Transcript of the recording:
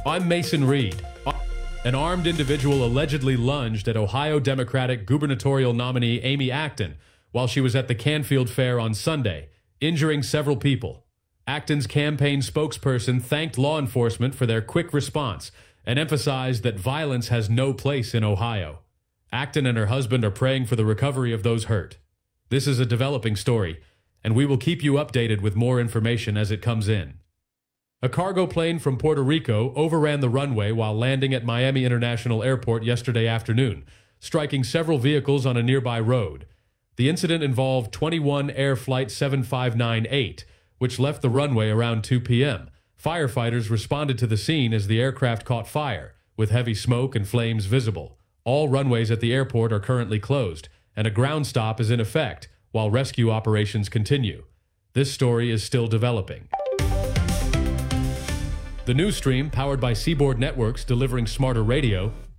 I'm Mason Reed. An armed individual allegedly lunged at Ohio Democratic gubernatorial nominee Amy Acton while she was at the Canfield Fair on Sunday, injuring several people. Acton's campaign spokesperson thanked law enforcement for their quick response and emphasized that violence has no place in Ohio. Acton and her husband are praying for the recovery of those hurt. This is a developing story, and we will keep you updated with more information as it comes in. A cargo plane from Puerto Rico overran the runway while landing at Miami International Airport yesterday afternoon, striking several vehicles on a nearby road. The incident involved 21 Air Flight 7598, which left the runway around 2 p.m. Firefighters responded to the scene as the aircraft caught fire, with heavy smoke and flames visible. All runways at the airport are currently closed, and a ground stop is in effect while rescue operations continue. This story is still developing. The news stream, powered by Seaboard Networks delivering smarter radio,